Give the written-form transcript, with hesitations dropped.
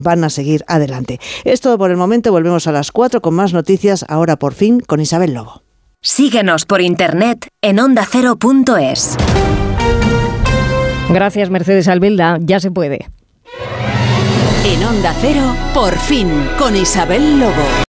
van a seguir adelante. Es todo por el momento, volvemos a las 4 con más noticias, ahora por fin con Isabel Lobo. Síguenos por internet en ondacero.es. Gracias, Mercedes Albelda, ya se puede. En Onda Cero, por fin, con Isabel Lobo.